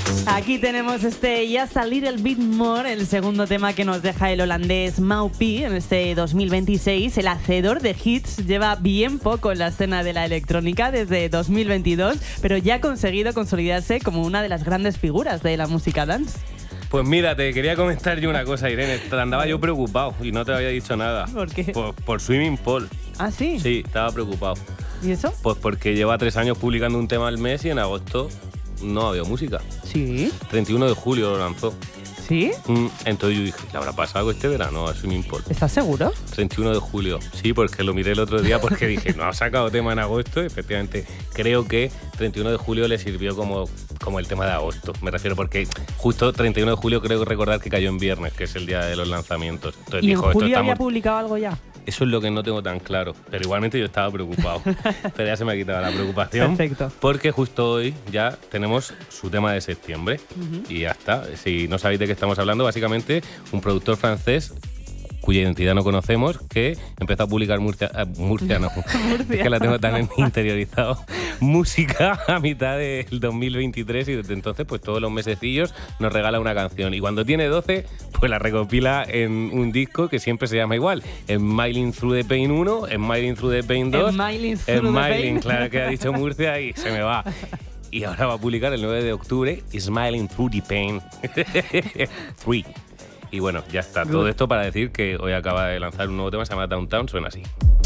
Aquí tenemos Just a Little Bit More, el segundo tema que nos deja el holandés Mau-P en este 2026. El hacedor de hits lleva bien poco en la escena de la electrónica desde 2022, pero ya ha conseguido consolidarse como una de las grandes figuras de la música dance. Pues mira, te quería comentar yo una cosa, Irene. Andaba yo preocupado y no te había dicho nada. ¿Por qué? Por Swimming Pool. ¿Ah, sí? Sí, estaba preocupado. ¿Y eso? Pues porque lleva 3 años publicando un tema al mes y en agosto no había música. Sí. 31 de julio lo lanzó. ¿Sí? Entonces yo dije, ¿le habrá pasado este verano a Swimming Pool? ¿Estás seguro? 31 de julio. Sí, porque lo miré el otro día porque dije, no ha sacado tema en agosto. Efectivamente, creo que 31 de julio le sirvió como el tema de agosto. Me refiero porque justo 31 de julio creo recordar que cayó en viernes, que es el día de los lanzamientos. Entonces ¿Y dijo, en julio había publicado algo ya? Eso es lo que no tengo tan claro. Pero igualmente yo estaba preocupado. Pero ya se me ha quitado la preocupación. Perfecto. Porque justo hoy ya tenemos su tema de septiembre. Y ya está. Si no sabéis de qué estamos hablando, básicamente un productor francés cuya identidad no conocemos, que empezó a publicar Murcia no, es que la tengo tan interiorizado, música a mitad del 2023 y desde entonces pues todos los mesecillos nos regala una canción y cuando tiene 12 pues la recopila en un disco que siempre se llama igual, Smiling Through the Pain 1, Smiling Through the Pain 2, Smiling, claro que ha dicho Murcia y se me va. Y ahora va a publicar el 9 de octubre Smiling Through the Pain 3. Y bueno, ya está. Todo esto para decir que hoy acaba de lanzar un nuevo tema que se llama Downtown, suena así.